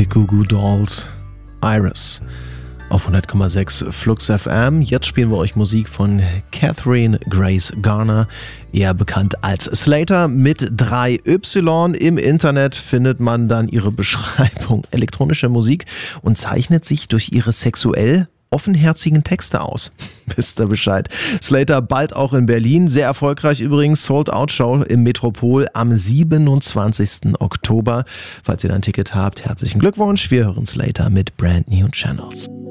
The Goo Goo Dolls, Iris auf 100,6 Flux FM. Jetzt spielen wir euch Musik von Catherine Grace Garner, eher bekannt als Slater mit 3Y. Im Internet findet man dann ihre Beschreibung elektronischer Musik und zeichnet sich durch ihre sexuell offenherzigen Texte aus. Wisst ihr Bescheid. Slater bald auch in Berlin. Sehr erfolgreich übrigens. Sold-Out-Show im Metropol am 27. Oktober. Falls ihr da ein Ticket habt, herzlichen Glückwunsch. Wir hören Slater mit Brand New Channels.